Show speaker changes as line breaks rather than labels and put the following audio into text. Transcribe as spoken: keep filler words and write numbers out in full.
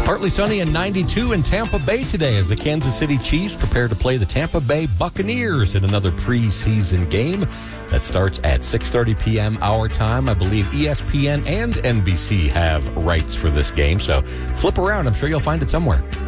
Partly sunny and ninety-two in Tampa Bay today as the Kansas City Chiefs prepare to play the Tampa Bay Buccaneers in another preseason game that starts at six thirty p.m. our time. I believe E S P N and N B C have rights for this game, so flip around. I'm sure you'll find it somewhere.